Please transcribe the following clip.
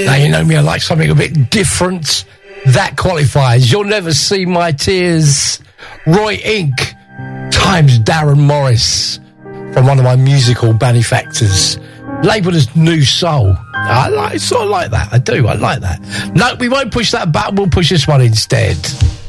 Now, you know me, I like something a bit different. That qualifies. You'll Never See My Tears. Roy Inc. times Darren Morris from one of my musical benefactors. Labelled as New Soul. I sort of like that. I do. I like that. No, we won't push that button. We'll push this one instead.